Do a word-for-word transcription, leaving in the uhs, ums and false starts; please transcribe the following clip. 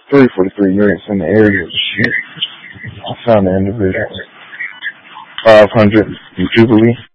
three forty-three units in the area. Shit. I found the individual. five hundred in Jubilee.